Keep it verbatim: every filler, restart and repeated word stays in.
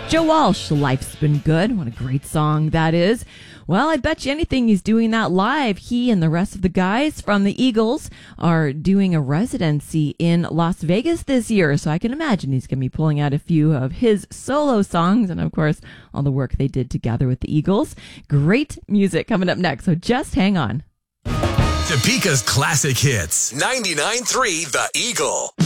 Joe Walsh, Life's Been Good. What a great song that is. Well, I bet you anything he's doing that live. He and the rest of the guys from the Eagles are doing a residency in Las Vegas this year. So I can imagine he's going to be pulling out a few of his solo songs and, of course, all the work they did together with the Eagles. Great music coming up next, so just hang on. Topeka's classic hits. ninety-nine point three The Eagle.